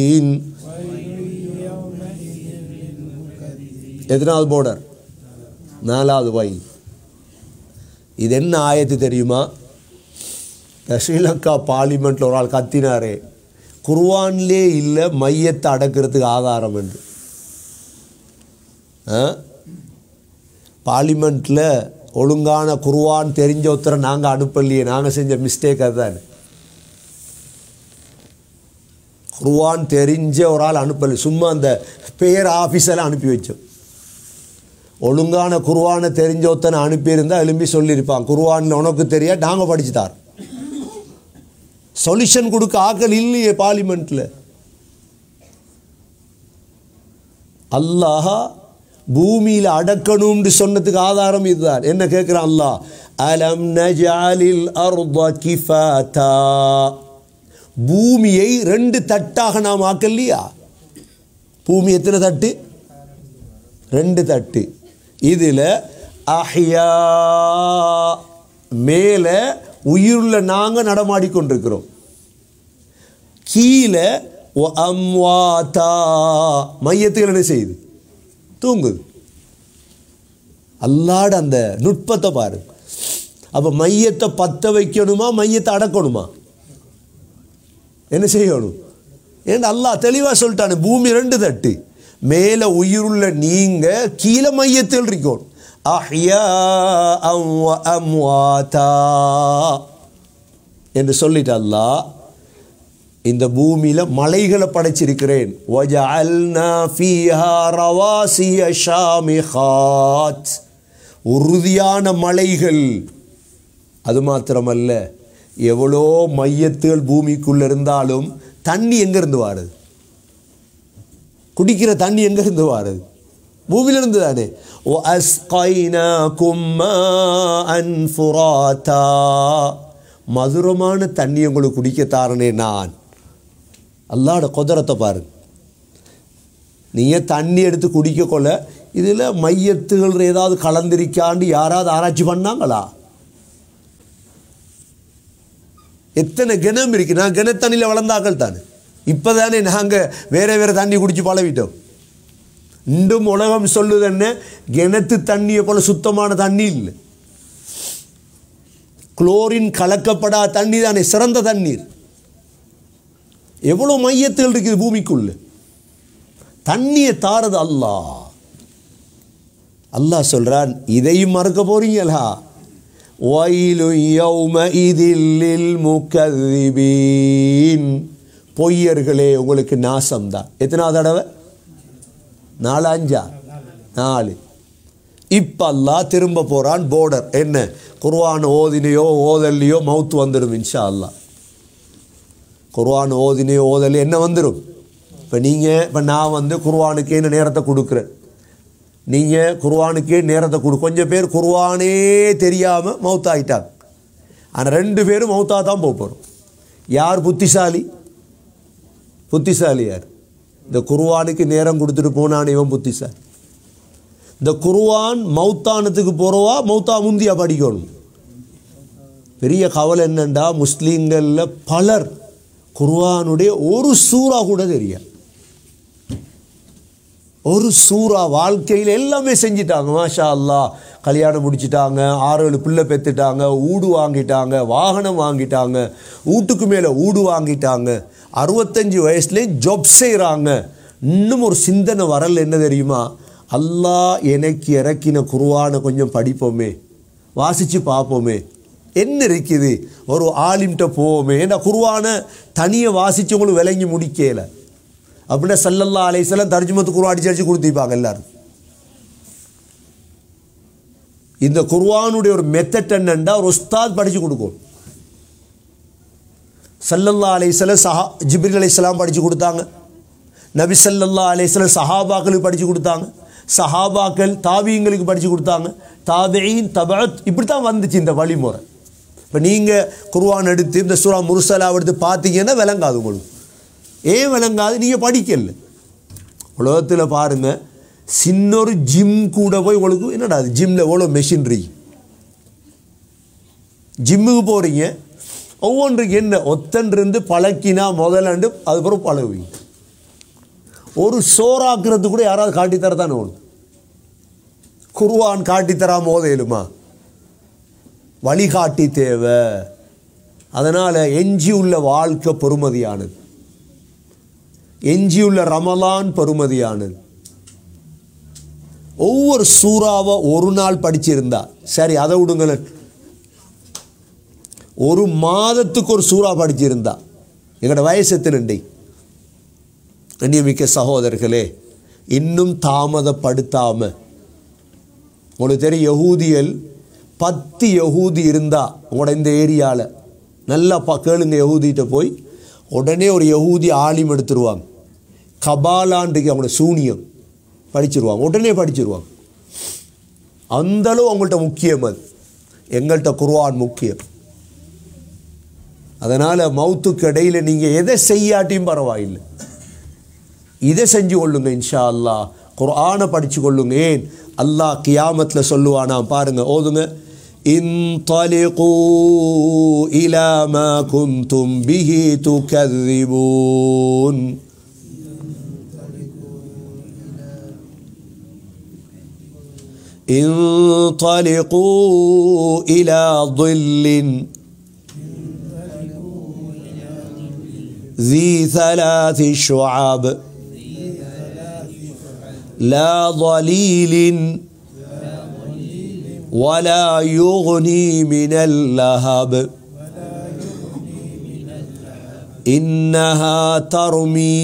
எத்தனாவது border? 4வது வயல். இது என்ன ஆயத்து தெரியுமா? ஸ்ரீலங்கா பார்லிமெண்ட்டில் ஒரு ஆள் கத்தினாரே, குர்ஆன்லே இல்லை மையத்தை அடக்கிறதுக்கு ஆதாரம் என்று. பார்லிமெண்ட்டில் ஒழுங்கான குர்ஆன் தெரிஞ்ச ஒருத்தரை நாங்கள் அனுப்பலையே, நாங்கள் செஞ்ச மிஸ்டேக் அதுதான். குர்ஆன் தெரிஞ்ச ஒரு ஆள் அனுப்பலை, சும்மா அந்த பேர் ஆஃபீஸெல்லாம் அனுப்பி வச்சோம். ஒழுங்கான குர்ஆனை தெரிஞ்ச ஒருத்தனை அனுப்பியிருந்தால் எழும்பி சொல்லியிருப்பான், குர்ஆனில் உனக்கு தெரியா, நாங்கள் படிச்சுட்டார். சொல்யூஷன் கொடுக்க ஆக்கள் இல்லையே பார்லிமெண்ட்டில். அல்லாஹ் பூமியில் அடக்கணும்னு சொன்னதுக்கு ஆதாரம் இதுதான். என்ன கேட்குறான் அல்லாஹ்? அலம் நஜஅலில் அர்த கிஃபாதா, பூமியை 2 தட்டாக நாம் ஆக்கலையா? பூமி எத்தனை தட்டு? 2 தட்டு. இதில் அஹ்யா, மேலே உயிருள்ள நாங்கள் நடமாடிக்கொண்டிருக்கிறோம், கீழே அம்வாதா, மையத்துகள் என்ன செய்யுது? தூங்குது. அல்லாட அந்த நுட்பத்தை பாருங்க. அப்போ மையத்தை பற்ற வைக்கணுமா, மையத்தை அடக்கணுமா? என்ன செய்யணும்? ஏன்னா அல்லாஹ் தெளிவாக சொல்லிட்டானு, பூமி 2 தட்டு, மேலே உயிருள்ள நீங்கள், கீழே மையத்தில் இருக்கணும். அஹ்யா அம்வாதா என்று சொல்லிட்டு அல்லாஹ் இந்த பூமியில் மலைகளை படைச்சிருக்கிறேன். வஜஅல்னா ஃபீஹா ரவாசிய ஷாமிகாத், உறுதியான மலைகள். அது மாத்திரமல்ல, எவ்வளோ மையத்துகள் பூமிக்குள்ளே இருந்தாலும் தண்ணி எங்கேருந்து வாருது? குடிக்கிற தண்ணி எங்கேருந்து வாருது? பூமியிலிருந்து தானே. ஓ அஸ்கைனாகும் மாஅன் ஃபுராதா, மதுரமான தண்ணி உங்களுக்கு குடிக்க தாரனே நான். அல்லாஹ்வோட குதிரத்தை பாருங்க. நீங்கள் தண்ணி எடுத்து குடிக்க கொள்ள இதில் மையத்துகள் ஏதாவது கலந்திருக்காண்டு யாராவது ஆராய்ச்சி பண்ணாங்களா? எத்தனை கிணம் இருக்கு? நான் கிணத்தண்ணியில் வளர்ந்தாக்கள் தானே. இப்போ தானே நாங்கள் வேறு வேறு தண்ணி குடித்து பழவிட்டோம். இன்றும் உலகம் சொல்லுது என்ன, கிணத்து தண்ணியை போல சுத்தமான தண்ணி இல்லை, குளோரின் கலக்கப்படாத தண்ணி தானே சிறந்த தண்ணீர். எவ்வளோ மையத்தில் இருக்குது பூமிக்குள்ள. தண்ணியை தாரது அல்லாஹ். அல்லாஹ் சொல்றான், இதையும் மறக்க போறீங்களா? வயலு யௌமஇதில் லில் முகذிபீன், பொய்யர்களே உங்களுக்கு நாசம்தான். எத்தனாவது தடவை? 4. இப்போ அல்லாஹ் திரும்ப போகிறான் போர்டர். என்ன? குர்ஆன் ஓதினையோ ஓதல்லையோ மவுத்து வந்துடும் இன்ஷா அல்லாஹ். குர்ஆன் ஓதினையோ ஓதல்லையோ என்ன வந்துடும்? இப்போ நான் குர்ஆனுக்கே இந்த நேரத்தை கொடுக்குறேன், நீங்கள் குர்ஆனுக்கே நேரத்தை கொஞ்சம் பேர் குர்ஆனே தெரியாமல் மவுத்தாயிட்டாங்க. ஆனால் 2 பேரும் மவுத்தாக தான் போகிறோம். யார் புத்திசாலி? புத்திசாலி யார்? இந்த குர்ஆனுக்கு நேரம் கொடுத்துட்டு போனான் இவன் புத்திசாலி. இந்த குர்ஆன் மௌத்தானத்துக்கு போகிறவா மௌத்தா முந்தியா படிக்கணும். பெரிய கவலை என்னண்டா, முஸ்லீம்களில் பலர் குர்ஆனுடைய ஒரு சூறா கூட தெரியாது. ஒரு சூறா வாழ்க்கையில் எல்லாமே செஞ்சிட்டாங்க. மாஷா அல்லாஹ், கல்யாணம் முடிச்சிட்டாங்க, 6-7 பிள்ளை பெற்றுட்டாங்க, ஊடு வாங்கிட்டாங்க, வாகனம் வாங்கிட்டாங்க, வீட்டுக்கு மேலே ஊடு வாங்கிட்டாங்க, 65 வயசுலேயும் ஜாப் செய்கிறாங்க. இன்னும் ஒரு சிந்தனை வரல. என்ன தெரியுமா? அல்லாஹ் எனக்கு இறக்கின குர்ஆனை கொஞ்சம் படிப்போமே, வாசித்து பார்ப்போமே, என்ன இருக்குது, ஒரு ஆலிம்கிட்ட போவோமே. ஏன்னா குர்ஆனை தனியை வாசித்தவங்களும் விளங்கி முடிக்கலை. அப்படின்னா ஸல்லல்லாஹு அலைஹி வஸல்லம் தர்ஜுமத்து குர்ஆன் அடிச்சு கொடுத்திருப்பாங்க எல்லாரும். இந்த குர்ஆனுடைய ஒரு மெத்தட் என்னன்னா, ஒரு உஸ்தாத் படித்து கொடுக்கும். ஸல்லல்லாஹு அலைஹி வஸல்லம் ஜிப்ரீல் அலைஹிஸ்ஸலாம் படித்து கொடுத்தாங்க. நபி ஸல்லல்லாஹு அலைஹி வஸல்லம் சஹாபாக்களுக்கு படித்து கொடுத்தாங்க. சஹாபாக்கள் தாபியங்களுக்கு படித்து கொடுத்தாங்க. தாபியின் தபஅத், இப்படி தான் வந்துச்சு இந்த வழிமுறை. இப்போ நீங்கள் குர்ஆன் எடுத்து இந்த சூரா முர்சலா எடுத்து பார்த்தீங்கன்னா விளங்காது உங்களுக்கு. ஏன் விளங்காது? நீங்கள் படிக்கல. உலகத்தில் பாருங்கள், சின்னொரு ஜிம் கூட போய் உங்களுக்கு என்னடா அது ஜிம்மில் எவ்வளோ மெஷின்ரி. ஜிம்முக்கு போகிறீங்க, ஒவ்வொன்றுக்கு என்ன ஒத்தன்றிருந்து பழக்கினா முதலாண்டு அதுக்கப்புறம் பழகுவீங்க. ஒரு சோறாக்குறது கூட யாராவது காட்டித்தரத்தானே ஒன்று. குர்ஆன் காட்டித்தராம ஓதையிலுமா? வழிகாட்டி தேவை. அதனால் எஞ்சியுள்ள வாழ்க்கை பெறுமதியானது, எஞ்சியுள்ள ரமலான் பெறுமதியானது. ஒவ்வொரு சூறாவை ஒரு நாள் படிச்சிருந்தா சரி, அதை விடுங்களேன். ஒரு மாதத்துக்கு ஒரு சூறா படிச்சிருந்தா எங்களோட வயசு எத்தனை? கண்ணியமிக்க சகோதரர்களே, இன்னும் தாமதப்படுத்தாமல், உங்களுக்கு தெரியும் யகூதியல் 10 யகூதி இருந்தால் உங்களோட இந்த ஏரியாவில் நல்லா கேளுங்க. யகூதிகிட்ட போய் உடனே ஒரு யகூதி ஆலிம் எடுத்துருவாங்க. கபாலான்றைக்கு அவங்களோட சூனியம் படிச்சிருவாங்க, உடனே படிச்சிருவாங்க. அந்தளவு அவங்கள்ட்ட முக்கியம். அது எங்கள்கிட்ட குர்ஆன் முக்கியம். அதனால் மௌத்துக்கு இடையில் நீங்கள் எதை செய்யாட்டியும் பரவாயில்லை, இதை செஞ்சு கொள்ளுங்க. இன்ஷா அல்லாஹ் குர்ஆனை படித்து கொள்ளுங்க. ஏன் அல்லாஹ் கியாமத்தில் சொல்லுவானா பாருங்க, ஓதுங்க. இன்தலிகூ இலா மா குன்தும் பிஹி துகذிபூன். இன்தலிகூ இலா ظில்லின் ذي 3 شعاب لا ظليل ولا يغني من اللهب إنها ترمي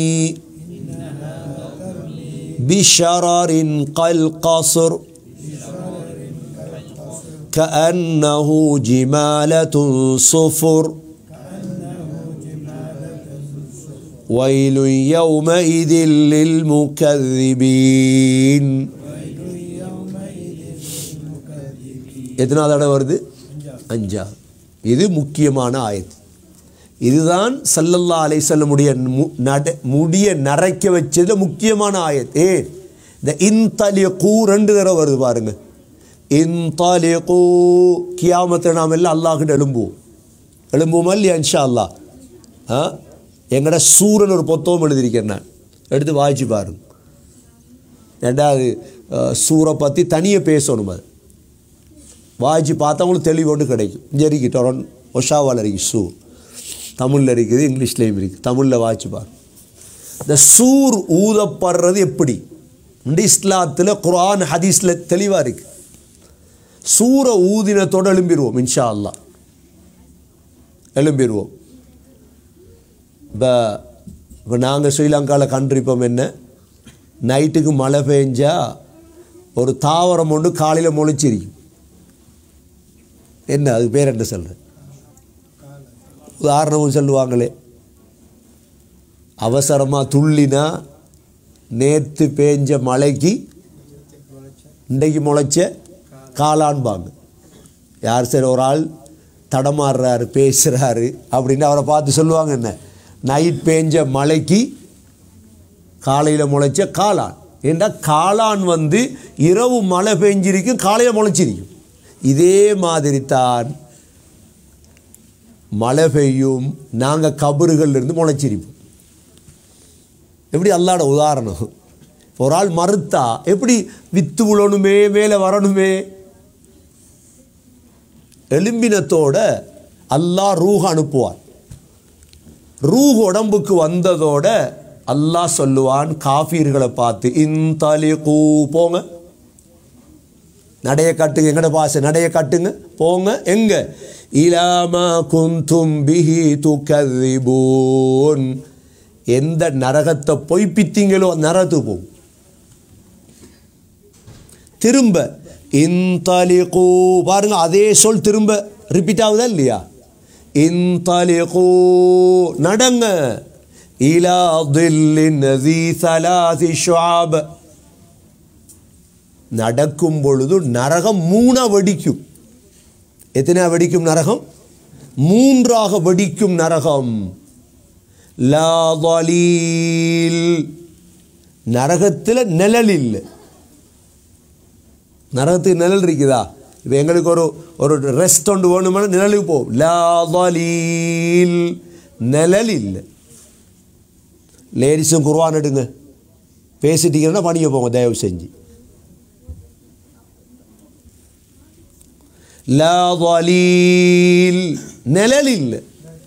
بشرر كالقصر كأنه جمالة صفر ويل يومئذ للمكذبين. எத்தனாவது தடவை வருது? 5. இது முக்கியமான ஆயத். இதுதான் ஸல்லல்லாஹு அலைஹி வஸல்லம் முடிய நரைக்க வச்சது முக்கியமான ஆயத். இந்த இன்தலிகூ 2 தடவை வருது பாருங்க. இன்தலிகூ கியாமத்தில் நாம் எல்லாம் அல்லாஹ்கிட்ட எழும்புவோமா இல்லையா? இன்ஷா அல்லாஹ். எங்கட சூரன் ஒரு புத்தகம் எழுதியிருக்கேன், நான் எடுத்து வாய்ச்சி பாருங்க. 2வது சூரை பற்றி தனியாக பேசணும். அது வாய்ச்சி பார்த்தா உங்களுக்கு தெளிவு ஒன்று கிடைக்கும். இங்கே இருக்கு டொரன் ஒஷாவால் இருக்குது சூர், தமிழில் இருக்குது, இங்கிலீஷ்லேயும் இருக்குது. தமிழில் வாய்ச்சி பாருங்க. இந்த சூர் ஊதப்படுறது எப்படி இந்த இஸ்லாத்தில் குர்ஆன் ஹதீஸில் தெளிவாக இருக்குது. சூரை ஊதினத்தோடு எழும்பிடுவோம் இன்ஷா அல்லாஹ், எழும்பிடுவோம். இப்போ நாங்கள் ஸ்ரீலங்காவில் கண்டிருப்போம் என்ன, நைட்டுக்கு மழை பெஞ்சால் ஒரு தாவரம் ஒன்று காலையில் முளைச்சிருக்கும். என்ன அது பேர் என்ன சொல்கிறேன்? உதாரணமும் சொல்லுவாங்களே, அவசரமாக துள்ளினா நேற்று பேஞ்ச மழைக்கு இன்றைக்கு முளைச்ச காளான்பாங்க. யார் சரி ஒரு ஆள் தடமாறுறாரு, பேசுகிறாரு அப்படின்னு அவரை பார்த்து சொல்லுவாங்க என்ன, நைட் பேஞ்ச மழைக்கு காலையில் முளைச்ச காளான். ஏன்னா காளான் இரவு மழை பெஞ்சிருக்கும், காலையில் முளைச்சிருக்கும். இதே மாதிரி தான் மழை பெய்யும், நாங்கள் கபறுகள்லேருந்து முளைச்சிருப்போம். எப்படி அல்லாட உதாரணம். ஒரு ஆள் மறுத்தா எப்படி வித்து விழணுமே, மேலே வரணுமே. எலும்பினத்தோட அல்லாஹ் ரூஹ் அனுப்புவான். ரூஹ் உடம்புக்கு வந்ததோட அல்லாஹ் சொல்லுவான் காஃபீர்களை பார்த்து, இன்தலிகூ போங்க, நடைய காட்டுங்க, எங்கட பாச நடைய காட்டுங்க, போங்க எங்க, இலாமா குந்தும் பிஹி துகذிபூன், எந்த நரகத்தை பொய்ப்பித்தீங்களோ அந்த நரகத்துக்கு போகும். திரும்ப இன்தலிகூ பாருங்க, அதே சொல் திரும்ப ரிப்பீட் ஆகுதா இல்லையா? இன்தலிகூ நடங்க, இலா தில்லின் ذي 3 شعاب, நடக்கும் பொழுது நரகம் 3 வெடிக்கும். எத்தனை வெடிக்கும் நரகம்? 3ஆக வெடிக்கும் நரகம். லா ظليل, நரகத்தில் நிழல் இல்லை. நரகத்துக்கு நிழல் இருக்குதா? இப்போ எங்களுக்கு ஒரு ரெஸ்ட் ஒன்று வேணுமான நிழலுக்கு போகும். லா ظليل, நிழல் இல்லை. லேடிஸும் குர்ஆன் எடுங்க, பேசிட்டீங்கன்னா பணிய போங்க தயவு செஞ்சு. லா தலீல் நிழல் இல்லை.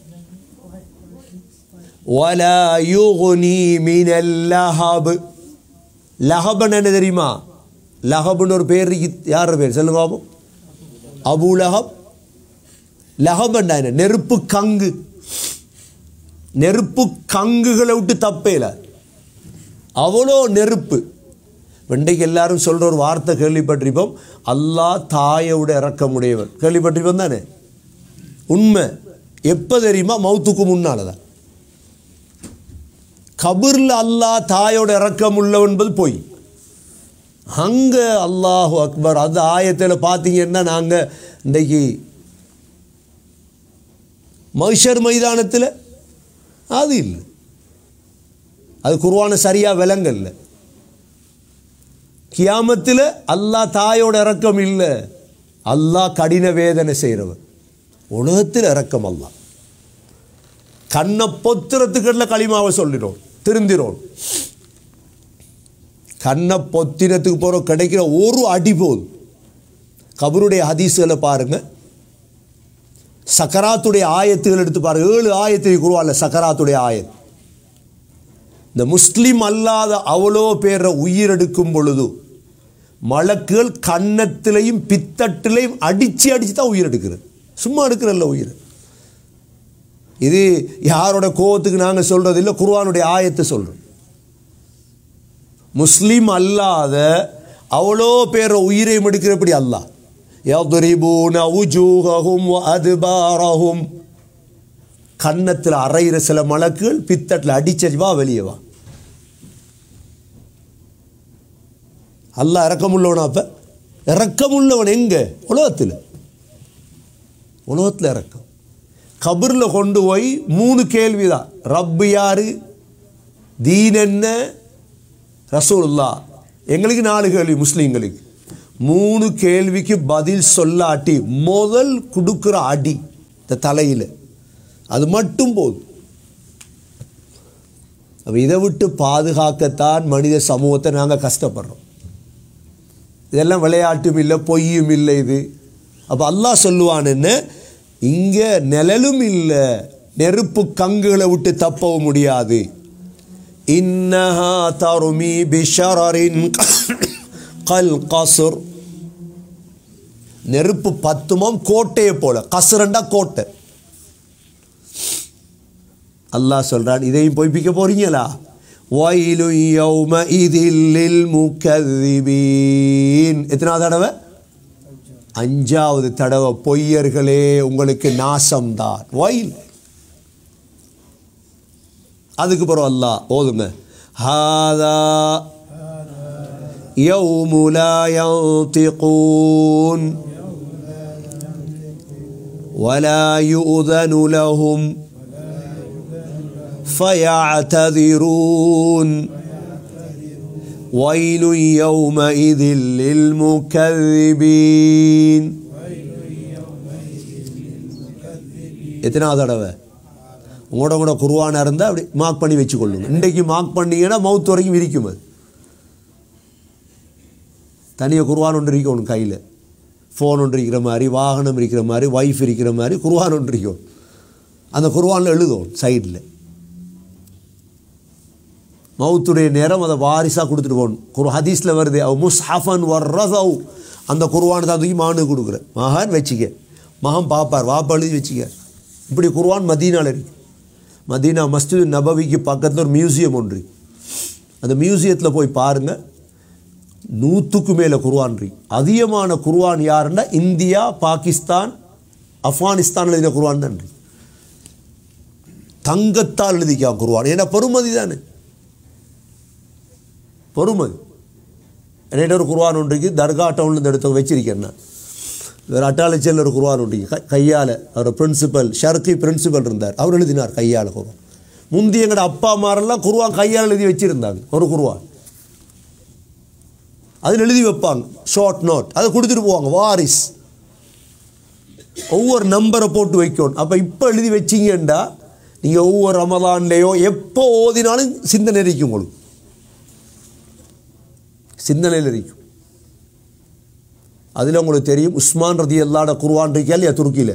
வலா யுக்னி மினல் லஹப். லஹப்னு என்ன தெரியுமா? லஹப்னு ஒரு பேர் யார் பேர் சொல்லுங்க பாபு? அபூ லஹப். லஹப்னா என்ன? நெருப்பு கங்கு. நெருப்பு கங்குகளை விட்டு தப்பேல, அவ்வளோ நெருப்பு. இன்றைக்கு எல்லாரும் சொல்கிற ஒரு வார்த்தை கேள்விப்பட்டிருப்போம், அல்லாஹ் தாயோட இறக்கமுடையவன். கேள்விப்பட்டிருப்போம் தானே? உண்மை. எப்போ தெரியுமா? மௌத்துக்கு முன்னால் தான். கபூரில் அல்லாஹ் தாயோட இறக்கம் உள்ளவன் என்பது போய் அங்கே அல்லாஹு அக்பர். அந்த ஆயத்தில் பார்த்தீங்கன்னா நாங்கள் இன்றைக்கு மஹ்ஷர் மைதானத்தில் அது இல்லை, அது குர்ஆனை சரியாக விளங்கல்ல. கியாமத்தில் அல்லாஹ் தாயோட இறக்கம் இல்லை, அல்லாஹ் கடின வேதனை செய்கிறவன். உலகத்தில் இறக்கம் அல்லாஹ். கண்ணை பொத்துறதுக்குள்ள களிமாவை சொல்லிடும், திருந்திரோம். கண்ணை பொத்தினத்துக்கு போகிற கிடைக்கிற ஒரு அடி போதும். கபருடைய ஹதீஸ்களை பாருங்கள், சக்கராத்துடைய ஆயத்துகள் எடுத்து பாருங்க. 7 ஆயத்தை குர்ஆன்ல சக்கராத்துடைய ஆயத். இந்த முஸ்லீம் அல்லாத அவ்வளோ பேரை உயிரெடுக்கும் பொழுது மலக்குகள் கன்னத்திலையும் பித்தட்டிலையும் அடித்து தான் உயிர் எடுக்கிறது. சும்மா எடுக்கிறல்ல உயிர். இது யாரோட கோவத்துக்கு நாங்கள் சொல்கிறது இல்லை, குர்ஆனுடைய ஆயத்தை சொல்கிறோம். முஸ்லீம் அல்லாத அவ்வளோ பேரை உயிரையும் எடுக்கிறபடி அல்லாஹ். يضربون وجوههم وأدبارهم. கன்னத்தில் அரைகிற சில மலக்குகள் பித்தட்டில் அடிச்சடி வா வெளியே வா. அல்லாஹ் இறக்கமுள்ளவனா? அப்போ இறக்கமுள்ளவன் எங்கே? உலகத்தில். உலகத்தில் இறக்கம். கபரில் கொண்டு போய் 3 கேள்வி தான். ரப்பு யாரு, தீன் என்ன, ரசூலுல்லாஹ். எங்களுக்கு 4 கேள்வி முஸ்லீம்களுக்கு. 3 கேள்விக்கு பதில் சொல்லாட்டி முதல் கொடுக்குற அடி இந்த தலையில், அது மட்டும் போதும். அப்போ இதை விட்டு பாதுகாக்கத்தான் மனித சமூகத்தை நாங்கள் கஷ்டப்படுறோம். இதெல்லாம் விளையாட்டும் இல்லை, பொய்யும் இல்லை இது. அப்போ அல்லாஹ் சொல்லுவான் என்ன, இங்கே நிழலும் இல்லை, நெருப்பு கங்குகளை விட்டு தப்பவும் முடியாது. இன்னஹா தர்மி பிஷரரின் கல் கஸ்ர். நெருப்பு பத்துமாம் கோட்டையை போல. கஸ்ரண்டா கோட்டை. அல்லாஹ் சொல்றான், இதையும் பொய்ப்பிக்க போறீங்களா? வயலு யௌமஇதில் லில் முகذிபீன். எத்தனாவது தடவை? 5வது தடவை. பொய்யர்களே உங்களுக்கு நாசம்தான். வயல். அதுக்கு பிறகு அல்லாஹ் ஓதுங்க, ஹாதா யௌமு லா யன்திகூன் வலா யுதனு லஹும் ஃபயஅததிரூன் வயலு யௌமஇதில் லில் முகذிபீன். எத்தனாவது தடவை? உங்களோட குர்ஆனாக இருந்தால் அப்படி மார்க் பண்ணி வச்சுக்கொள்ளுங்க. இன்றைக்கு மார்க் பண்ணிங்கன்னா மவுத் வரைக்கும் இருக்கும். அது தனியாக குர்ஆன் ஒன்று இருக்கும் ஒன்று கையில். ஃபோன் ஒன்று இருக்கிற மாதிரி, வாகனம் இருக்கிற மாதிரி, வைஃப் இருக்கிற மாதிரி குர்ஆன் ஒன்று இருக்கும். அந்த குர்ஆனில் எழுதும் சைடில். மவுத்துடைய நேரம் அதை வாரிசாக கொடுத்துட்டு போகணும். ஹதீஸில் வருது, முஸ்ஹஃபன் வர்ரஸவ். அந்த குர்ஆன் தான் தூக்கி மகனுக்கு கொடுக்குறேன். மகன் வச்சுக்க, மகன் பார்ப்பார், வாப்பா எழுதி வச்சுக்க. இப்படி குர்ஆன் மதீனாவில் இருக்கு. மதீனா மஸ்ஜித் நபவிக்கு பக்கத்தில் ஒரு மியூசியம் ஒன்று. அந்த மியூசியத்தில் போய் பாருங்கள், 100க்கு மேலே குர்ஆன் இருக்கு. அதிகமான குர்ஆன் யாருன்னா இந்தியா, பாகிஸ்தான், ஆப்கானிஸ்தான் எழுதின குர்ஆன் தான் இருக்கு. தங்கத்தால் எழுதிக்கா குர்ஆன். ஏன்னா பொறுமதி தானே, பொறுமதி. என்கிட்ட ஒரு குர்ஆன் ஒன்று இருக்குது, தர்கா டவுன்லேருந்து எடுத்து வச்சிருக்கேன் நான். வேறு அட்டாளச்சியில் ஒரு குர்ஆன் ஒன்று கையால். அவர் பிரின்சிபல் ஷர்கி பிரின்சிபல் இருந்தார், அவர் எழுதினார் கையால் குர்ஆன். முந்தி எங்களோட அப்பா அம்மாரெல்லாம் குர்ஆன் கையால் எழுதி வச்சுருந்தாங்க. ஒரு குர்ஆன் அதில் எழுதி வைப்பாங்க, ஷார்ட் நோட், அதை கொடுத்துட்டு போவாங்க வாரிஸ். ஒவ்வொரு நம்பரை போட்டு வைக்கணும். அப்போ இப்போ எழுதி வச்சிங்கண்டா நீங்கள் ஒவ்வொரு ரமலான்லேயோ எப்போ ஓதினாலும் சிந்தனை இருக்கும் உங்களுக்கு. சிந்தனையில் இருக்கும். அதில் உங்களுக்கு தெரியும், உஸ்மான் ரதியல்லாஹு குர்ஆன் இருக்கா இல்லையா துருக்கியில்?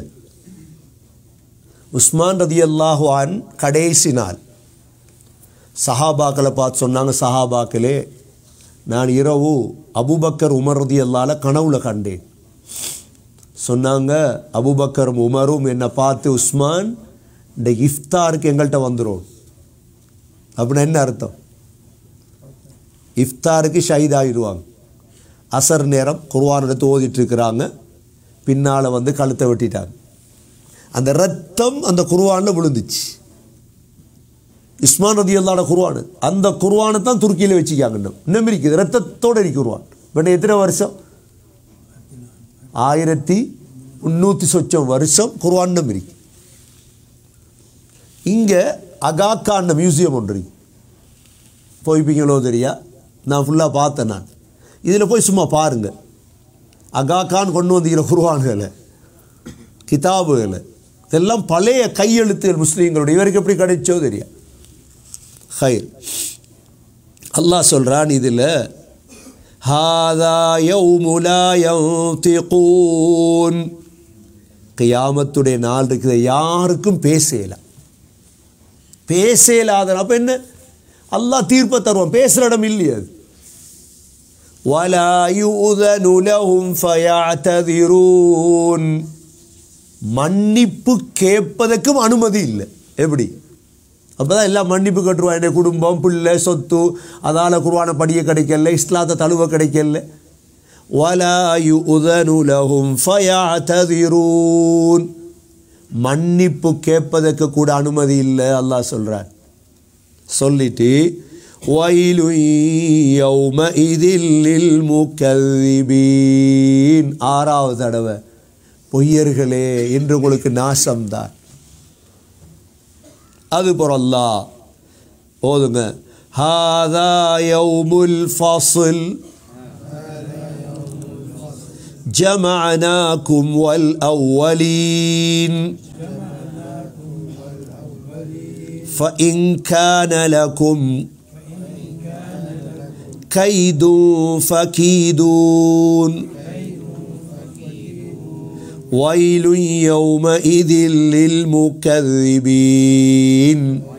உஸ்மான் ரதியல்லாஹு அன் கடைசி நாள் சஹாபாக்களை பார்த்து சொன்னாங்க, சஹாபாக்களே, நான் இரவு அபூபக்கர் உமர் ரதியல்லாஹு கனவுல கண்டேன். சொன்னாங்க, அபூபக்கரும் உமரும் என்னை பார்த்து, உஸ்மான் இந்த இஃப்தாருக்கு எங்கள்கிட்ட வந்துடும். அப்படின்னா என்ன அர்த்தம்? இஃப்தாருக்கு ஷஹீதாகிடுவாங்க. அசர் நேரம் குர்ஆன் எடுத்து ஓதிட்டு இருக்கிறாங்க, பின்னால் வந்து கழுத்தை வெட்டிட்டாங்க. அந்த ரத்தம் அந்த குர்ஆனில் விழுந்துச்சு. உஸ்மான் ரதியல்லாஹு குர்ஆன், அந்த குர்ஆனை தான் துருக்கியில் வச்சுக்காங்க. இன்னும் இருக்குது, ரத்தத்தோடு இருக்கு குர்ஆன். பட் எத்தனை வருஷம்? 1300 சொச்சம் வருஷம் குர்ஆன் இருக்கு. இங்கே அகாக்கான மியூசியம் ஒன்று இருக்கு. போய்ப்பீங்களோ தெரியா, நான் ஃபுல்லாக பார்த்தேன். நான் இதில் போய் சும்மா பாருங்கள். அகாக்கான் கொண்டு வந்திருக்கிற குர்ஆன்களை, கிதாபுகளை, இதெல்லாம் பழைய கையெழுத்துகள் முஸ்லீம்களுடைய. இவருக்கு எப்படி கிடைச்சோ தெரியா. ஹைர், அல்லாஹ் சொல்கிறான் இதில், ஹாதா யௌமு லா யன்திகூன், கியாமத்துடைய நாள் இருக்குது, யாருக்கும் பேசலாம். பேசலாத அப்போ என்ன? அல்லாஹ் தீர்ப்பை தருவான். பேசுகிற இடம் இல்லையே அது. வலா யுதனு லஹும் ஃபயஅததிரூன், மன்னிப்பு கேட்பதற்கும் அனுமதி இல்லை. எப்படி? அப்போ தான் எல்லாம் மன்னிப்பு கட்டுருவான். என்னுடைய குடும்பம், பிள்ளை, சொத்து, அதால் குர்ஆனை படிய கிடைக்கல, இஸ்லாத்தை தழுவ கிடைக்கல. வலா யுதனு லஹும் ஃபயஅததிரூன், மன்னிப்பு கேட்பதற்கு கூட அனுமதி இல்லை அல்லாஹ் சொல்கிறார். சொல்லிட்டு வயலு யௌமஇதில் லில் முகذிபீன், 6வது தடவை, பொய்யர்களே என்று உங்களுக்கு நாசம்தான். அதுபோல் அல்லாஹ் போதுங்க, ஹாதா யௌமுல் ஃபஸ்ல் ஜமஅனாக்கும் வல் அவ்வலீன் فإن كان لكم كيد فكيدون ويل يومئذ للمكذبين.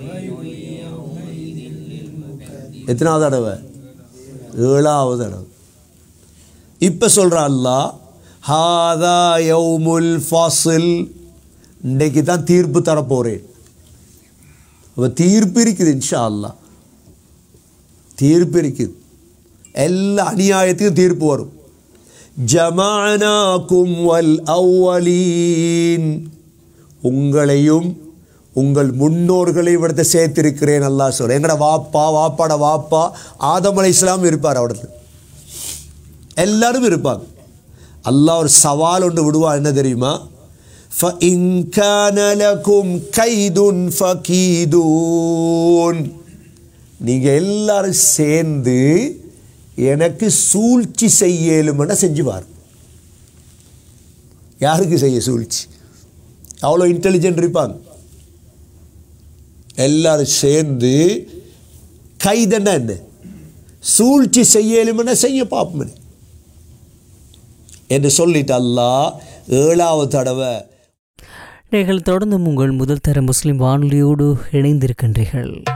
எத்தனாவது தடவை? 7வது தடவை. இப்போ சொல்கிற அல்லாஹ், ஹாதா யௌமுல் ஃபஸ்ல், இன்றைக்கு தான் தீர்ப்பு தரப்போகிறேன். அப்போ தீர்ப்பு இருக்குது, இன்ஷா அல்லாஹ் தீர்ப்பு இருக்குது. எல்லா அநியாயத்துக்கும் தீர்ப்பு வரும். ஜமஅனாக்கும் வல் அவ்வலீன், உங்களையும் உங்கள் முன்னோர்களை இவிடத்தை சேர்த்திருக்கிறேன் அல்லாஹ் சொல்கிறேன். எங்கட வாப்பாட வாப்பா ஆதம் அலைஹிஸ்ஸலாம் இருப்பார், அவடத்தில் எல்லாரும் இருப்பாங்க. அல்லாஹ் ஒரு சவால் ஒன்று விடுவான், என்ன தெரியுமா? فَإِنْ كَانَ لَكُمْ كَيْدٌ فَكِيدُونَ, நீங்கள் எல்லாரும் சேர்ந்து எனக்கு சூழ்ச்சி செய்யலுமென செஞ்சுவார். யாருக்கு செய்ய சூழ்ச்சி? அவ்வளோ இன்டெலிஜென்ட் இருப்பாங்க. எல்லாரும் சேர்ந்து கைதன்னா என்ன, சூழ்ச்சி செய்யலுமென செய்ய பார்ப்போம் என்று சொல்லிட்டு அல்லாஹ் 7வது தடவை. நீங்கள் தொடர்ந்து உங்கள் முதல் தர முஸ்லிம் வானொலியோடு இணைந்திருக்கின்றீர்கள்.